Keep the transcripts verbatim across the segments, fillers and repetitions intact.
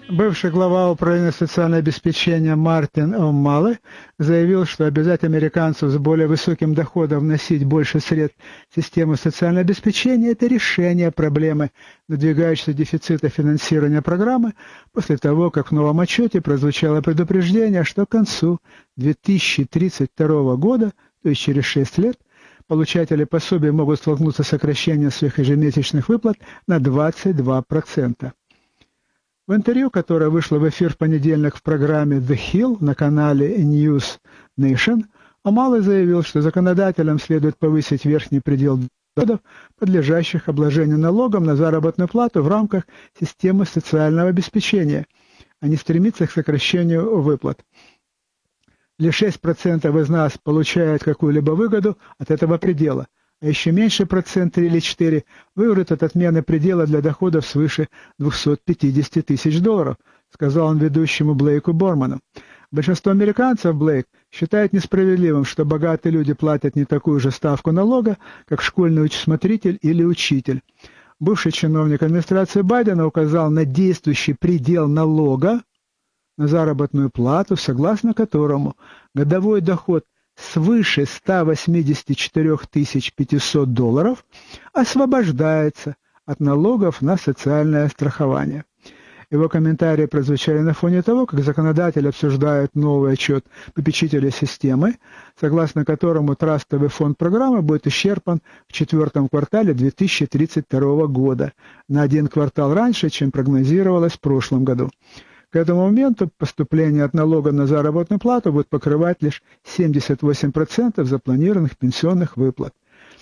Бывший глава управления социального обеспечения Мартин О'Маллey заявил, что обязать американцев с более высоким доходом вносить больше средств в систему социального обеспечения – это решение проблемы надвигающегося дефицита финансирования программы после того, как в новом отчете прозвучало предупреждение, что к концу две тысячи тридцать второго года, то есть через шесть лет, получатели пособий могут столкнуться с сокращением своих ежемесячных выплат на двадцать два процента. В интервью, которое вышло в эфир в понедельник в программе The Hill на канале News Nation, О'Маллey заявил, что законодателям следует повысить верхний предел доходов, подлежащих обложению налогом на заработную плату в рамках системы социального обеспечения, а не стремиться к сокращению выплат. Лишь шесть процентов из нас получают какую-либо выгоду от этого предела, а еще меньше процент, три или четыре, выиграют от отмены предела для доходов свыше двухсот пятидесяти тысяч долларов, сказал он ведущему Блейку Борману. Большинство американцев, Блейк, считают несправедливым, что богатые люди платят не такую же ставку налога, как школьный смотритель или учитель. Бывший чиновник администрации Байдена указал на действующий предел налога на заработную плату, согласно которому годовой доход свыше ста восьмидесяти четырёх тысяч пятисот долларов освобождается от налогов на социальное страхование. Его комментарии прозвучали на фоне того, как законодатели обсуждают новый отчет попечителя системы, согласно которому трастовый фонд программы будет исчерпан в четвертом квартале две тысячи тридцать второго года, на один квартал раньше, чем прогнозировалось в прошлом году. К этому моменту поступление от налога на заработную плату будет покрывать лишь семьдесят восемь процентов запланированных пенсионных выплат.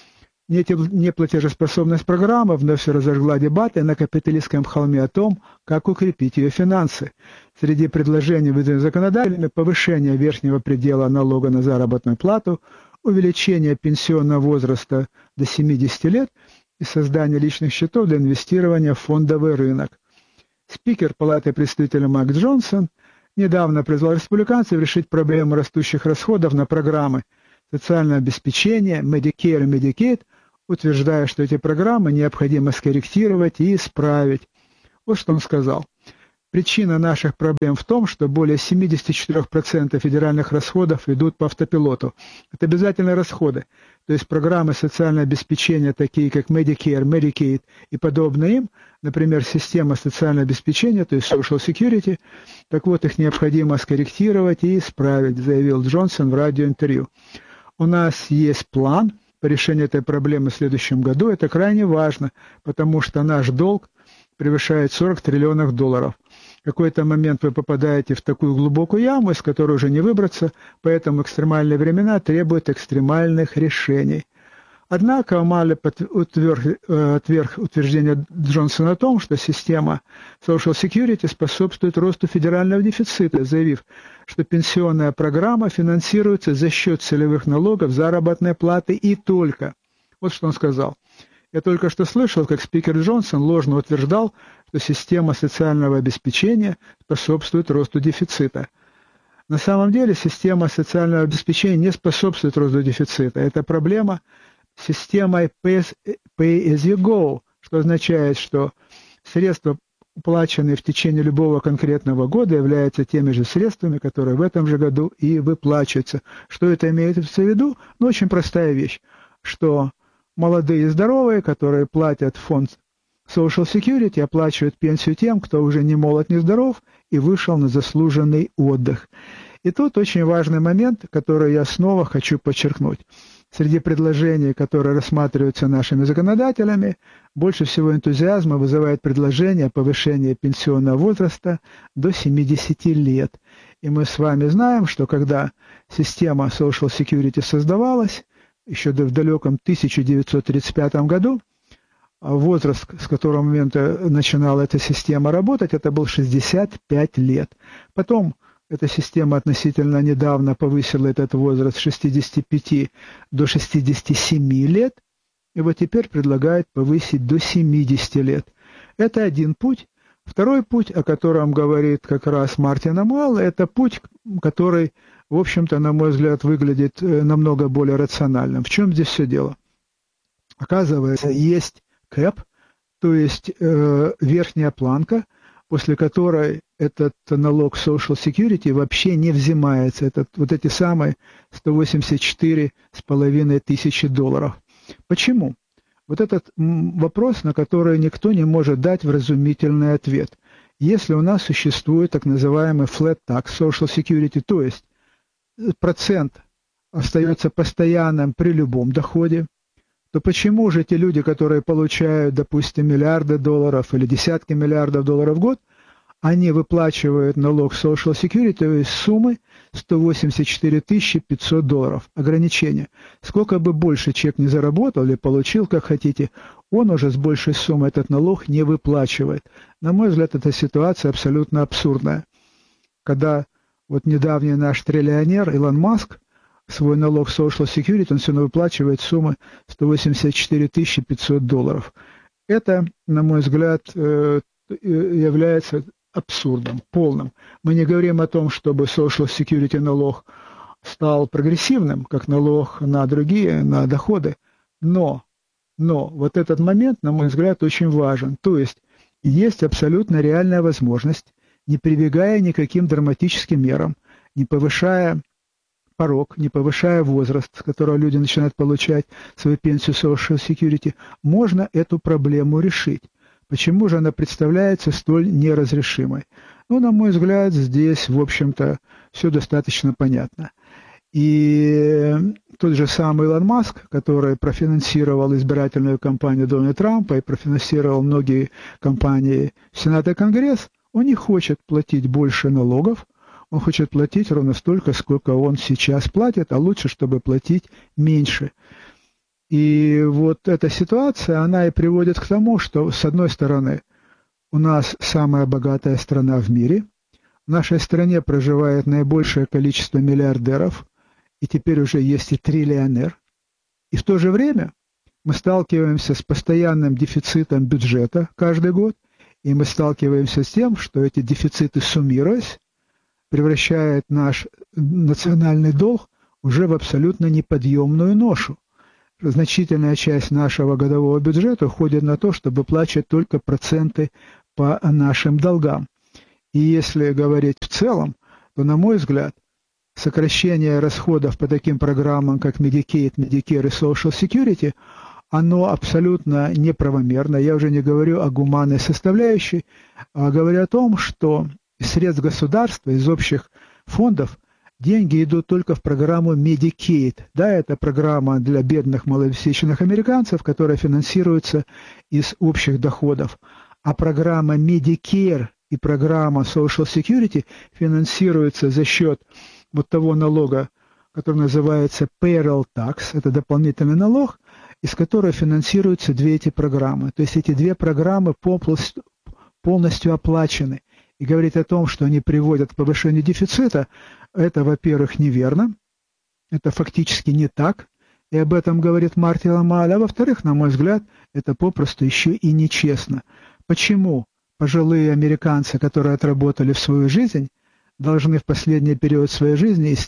Неплатежеспособность программы вновь разожгла дебаты на капиталистском холме о том, как укрепить ее финансы. Среди предложений, выдвинутых законодателями, повышение верхнего предела налога на заработную плату, увеличение пенсионного возраста до семидесяти лет и создание личных счетов для инвестирования в фондовый рынок. Спикер Палаты представителей Майк Джонсон недавно призвал республиканцев решить проблему растущих расходов на программы социального обеспечения, Medicare и Medicaid, утверждая, что эти программы необходимо скорректировать и исправить. Вот что он сказал. Причина наших проблем в том, что более семидесяти четырёх процентов федеральных расходов идут по автопилоту. Это обязательные расходы, то есть программы социального обеспечения, такие как Medicare, Medicaid и подобные им, например, система социального обеспечения, то есть Social Security, так вот их необходимо скорректировать и исправить, заявил Джонсон в радиоинтервью. У нас есть план по решению этой проблемы в следующем году. Это крайне важно, потому что наш долг превышает сорок триллионов долларов. В какой-то момент вы попадаете в такую глубокую яму, из которой уже не выбраться, поэтому экстремальные времена требуют экстремальных решений. Однако О'Маллey отверг утверждение Джонсона о том, что система Social Security способствует росту федерального дефицита, заявив, что пенсионная программа финансируется за счет целевых налогов, заработной платы и только. Вот что он сказал. Я только что слышал, как спикер Джонсон ложно утверждал, что система социального обеспечения способствует росту дефицита. На самом деле система социального обеспечения не способствует росту дефицита. Это проблема с системой pay as you go, что означает, что средства, уплаченные в течение любого конкретного года, являются теми же средствами, которые в этом же году и выплачиваются. Что это имеет в виду? Ну, очень простая вещь, что молодые и здоровые, которые платят в фонд Social Security, оплачивают пенсию тем, кто уже не молод, не здоров и вышел на заслуженный отдых. И тут очень важный момент, который я снова хочу подчеркнуть. Среди предложений, которые рассматриваются нашими законодателями, больше всего энтузиазма вызывает предложение о повышении пенсионного возраста до семидесяти лет. И мы с вами знаем, что когда система Social Security создавалась, еще в далеком тысяча девятьсот тридцать пятом году, возраст, с которого момента начинала эта система работать, это был шестьдесят пять лет. Потом эта система относительно недавно повысила этот возраст с шестидесяти пяти до шестидесяти семи лет, и вот теперь предлагает повысить до семидесяти лет. Это один путь. Второй путь, о котором говорит как раз Мартин О'Маллey, это путь, который, в общем-то, на мой взгляд, выглядит намного более рациональным. В чем здесь все дело? Оказывается, есть кэп, то есть э, верхняя планка, после которой этот налог Social Security вообще не взимается. Это вот эти самые сто восемьдесят четыре с половиной тысячи долларов. Почему? Вот этот вопрос, на который никто не может дать вразумительный ответ. Если у нас существует так называемый flat tax Social Security, то есть процент остается постоянным при любом доходе, то почему же те люди, которые получают, допустим, миллиарды долларов или десятки миллиардов долларов в год, они выплачивают налог Social Security из суммы сто восемьдесят четыре тысячи пятьсот долларов. Ограничение. Сколько бы больше человек не заработал или получил, как хотите, он уже с большей суммой этот налог не выплачивает. На мой взгляд, эта ситуация абсолютно абсурдная. Когда вот недавний наш триллионер Илон Маск свой налог Social Security, он все равно выплачивает сумму сто восемьдесят четыре тысячи пятьсот долларов. Это, на мой взгляд, является абсурдом, полным. Мы не говорим о том, чтобы Social Security налог стал прогрессивным, как налог на другие, на доходы, но, но вот этот момент, на мой взгляд, очень важен. То есть есть абсолютно реальная возможность, не прибегая никаким драматическим мерам, не повышая порог, не повышая возраст, с которого люди начинают получать свою пенсию Social Security, можно эту проблему решить. Почему же она представляется столь неразрешимой? Ну, на мой взгляд, здесь, в общем-то, все достаточно понятно. И тот же самый Илон Маск, который профинансировал избирательную кампанию Дональда Трампа и профинансировал многие кампании Сената и Конгресс, он не хочет платить больше налогов, он хочет платить ровно столько, сколько он сейчас платит, а лучше, чтобы платить меньше. И вот эта ситуация, она и приводит к тому, что, с одной стороны, у нас самая богатая страна в мире, в нашей стране проживает наибольшее количество миллиардеров, и теперь уже есть и триллионер. И в то же время мы сталкиваемся с постоянным дефицитом бюджета каждый год, и мы сталкиваемся с тем, что эти дефициты, суммируясь, превращают наш национальный долг уже в абсолютно неподъемную ношу. Значительная часть нашего годового бюджета уходит на то, чтобы выплачивать только проценты по нашим долгам. И если говорить в целом, то, на мой взгляд, сокращение расходов по таким программам, как Medicaid, Medicare и Social Security, оно абсолютно неправомерно. Я уже не говорю о гуманной составляющей, а говорю о том, что из средств государства, из общих фондов, деньги идут только в программу Medicaid. Да, это программа для бедных малообеспеченных американцев, которая финансируется из общих доходов. А программа Medicare и программа Social Security финансируются за счет вот того налога, который называется Payroll Tax, это дополнительный налог, из которого финансируются две эти программы. То есть эти две программы полностью, полностью оплачены. И говорить о том, что они приводят к повышению дефицита, это, во-первых, неверно, это фактически не так, и об этом говорит Марти Ламаль, а во-вторых, на мой взгляд, это попросту еще и нечестно. Почему пожилые американцы, которые отработали в свою жизнь, должны в последний период своей жизни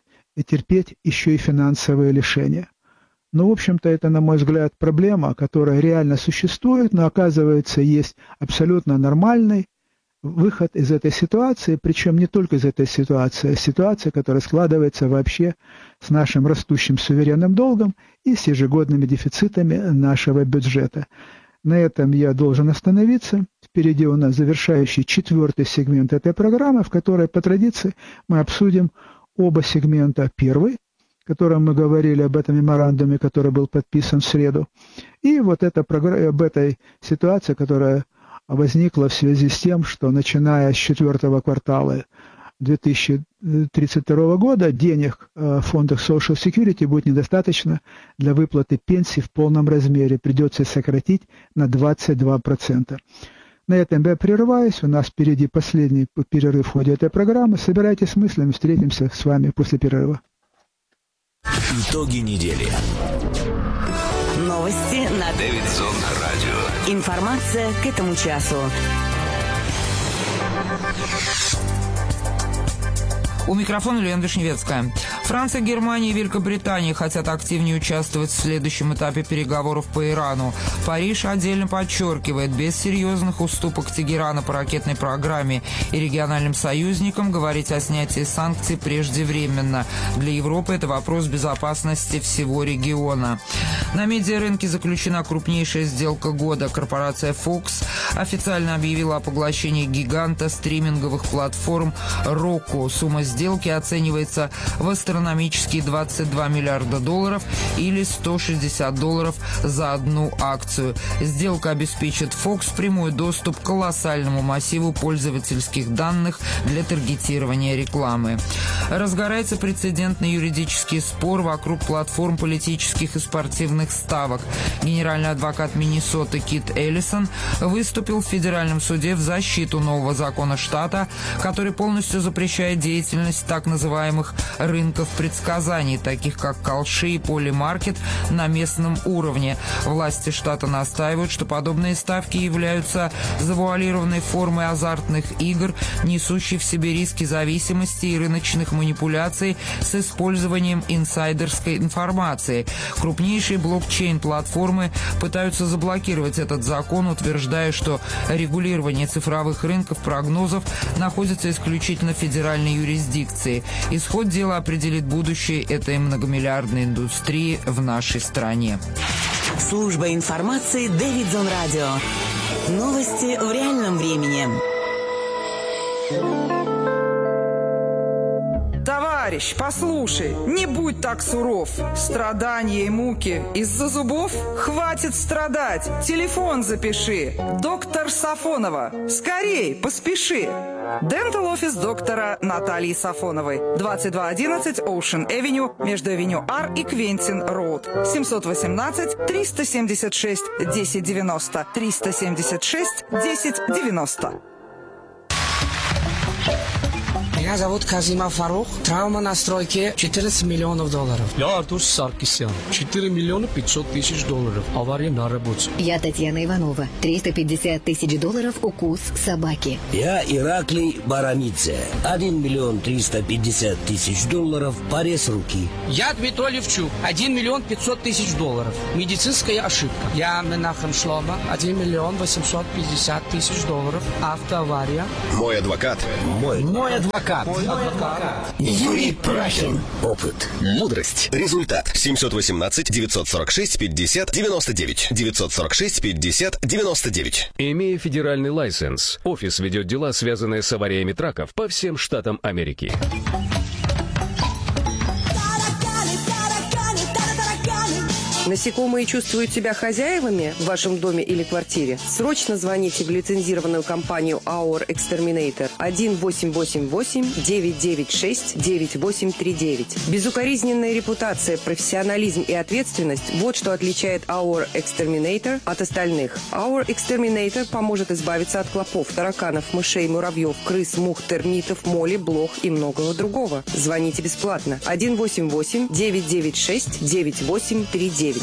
и терпеть еще и финансовые лишения? Ну, в общем-то, это, на мой взгляд, проблема, которая реально существует, но, оказывается, есть абсолютно нормальный выход из этой ситуации, причем не только из этой ситуации, а ситуация, которая складывается вообще с нашим растущим суверенным долгом и с ежегодными дефицитами нашего бюджета. На этом я должен остановиться. Впереди у нас завершающий четвертый сегмент этой программы, в которой, по традиции, мы обсудим оба сегмента. Первый, в котором мы говорили об этом меморандуме, который был подписан в среду, и вот это, об этой ситуации, которая возникла в связи с тем, что начиная с четвертого квартала две тысячи тридцать второго года денег в фондах Social Security будет недостаточно для выплаты пенсий в полном размере. Придется сократить на двадцать два процента. На этом я прерываюсь. У нас впереди последний перерыв в ходе этой программы. Собирайтесь с мыслями. Встретимся с вами после перерыва. Итоги недели. Новости на Дэвидсон радио. Информация к этому часу. У микрофона Лена Вишневецкая. В Франция, Германия и Великобритания хотят активнее участвовать в следующем этапе переговоров по Ирану. Париж отдельно подчеркивает, без серьезных уступок Тегерана по ракетной программе и региональным союзникам говорить о снятии санкций преждевременно. Для Европы это вопрос безопасности всего региона. На медиарынке заключена крупнейшая сделка года. Корпорация Fox официально объявила о поглощении гиганта стриминговых платформ Roku. Сумма сделки оценивается в астрономические двадцать два миллиарда долларов или сто шестьдесят долларов за одну акцию. Сделка обеспечит Fox прямой доступ к колоссальному массиву пользовательских данных для таргетирования рекламы. Разгорается прецедентный юридический спор вокруг платформ политических и спортивных ставок. Генеральный адвокат Миннесоты Кит Эллисон выступил в федеральном суде в защиту нового закона штата, который полностью запрещает деятельность так называемых рынков предсказаний, таких как Kalshi и Polymarket, на местном уровне. Власти штата настаивают, что подобные ставки являются завуалированной формой азартных игр, несущей в себе риски зависимости и рыночных манипуляций с использованием инсайдерской информации. Крупнейшие блокчейн-платформы пытаются заблокировать этот закон, утверждая, что регулирование цифровых рынков прогнозов находится исключительно в федеральной юрисдикции. Исход дела определит будущее этой многомиллиардной индустрии в нашей стране. Служба информации Дэвидсон Радио. Новости в реальном времени. Товарищ, послушай, не будь так суров. Страдания и муки из-за зубов? Хватит страдать. Телефон запиши. Доктор Сафонова. Скорей, поспеши. Дентал офис доктора Натальи Сафоновой. двадцать два одиннадцать Ocean Avenue между Авеню Ар и Квентин Роуд. семьсот восемнадцать триста семьдесят шесть десять девяносто. триста семьдесят шесть десять девяносто. Меня зовут Казима Фарух. Травма на стройке четырнадцать миллионов долларов. Я Артур Саркисян. четыре миллиона пятьсот тысяч долларов. Авария на работе. Я Татьяна Иванова. триста пятьдесят тысяч долларов укус собаки. Я Ираклий Барамидзе. один миллион триста пятьдесят тысяч долларов. Порез руки. Я Дмитрий Левчук. один миллион пятьсот тысяч долларов. Медицинская ошибка. Я Менахем Шлома. один миллион восемьсот пятьдесят тысяч долларов. Автоавария. Мой адвокат. Мой. Мой адвокат. Мой адвокат. Юрий Прахин. Опыт. Мудрость. Результат. семьсот восемнадцать девятьсот сорок шесть пятьдесят девяносто девять. девятьсот сорок шесть пятьдесят девяносто девять. Имея федеральный лайсенс, офис ведет дела, связанные с авариями траков по всем штатам Америки. Насекомые чувствуют себя хозяевами в вашем доме или квартире? Срочно звоните в лицензированную компанию Our Exterminator один восемь восемь восемь девять девять шесть девять восемь три девять. Безукоризненная репутация, профессионализм и ответственность – вот что отличает Our Exterminator от остальных. Our Exterminator поможет избавиться от клопов, тараканов, мышей, муравьев, крыс, мух, термитов, моли, блох и многого другого. Звоните бесплатно один восемь восемь девять девять шесть девять восемь три девять.